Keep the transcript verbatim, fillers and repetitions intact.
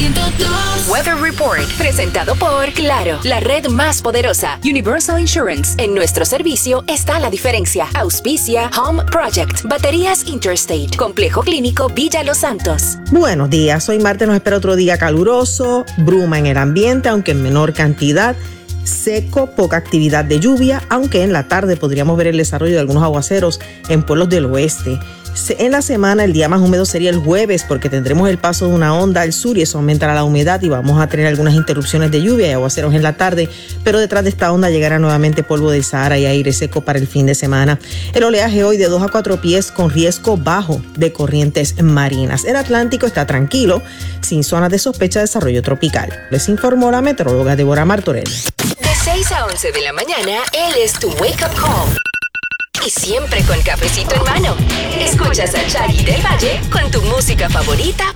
ciento dos. Weather Report, presentado por Claro, la red más poderosa. Universal Insurance. En nuestro servicio está la diferencia. Auspicia Home Project. Baterías Interstate. Complejo Clínico Villa Los Santos. Buenos días, hoy martes nos espera otro día caluroso, bruma en el ambiente, aunque en menor cantidad. Seco, poca actividad de lluvia, aunque en la tarde podríamos ver el desarrollo de algunos aguaceros en pueblos del oeste. En la semana el día más húmedo sería el jueves porque tendremos el paso de una onda al sur y eso aumentará la humedad y vamos a tener algunas interrupciones de lluvia y aguaceros en la tarde, pero detrás de esta onda llegará nuevamente polvo del Sahara y aire seco para el fin de semana. El oleaje hoy de dos a cuatro pies con riesgo bajo de corrientes marinas. El Atlántico está tranquilo, sin zonas de sospecha de desarrollo tropical. Les informó la meteoróloga Deborah Martorell. De seis a once de la mañana, él es tu wake up call. Y siempre con cafecito en mano. Escuchas a Shaggy del Valle con tu música favorita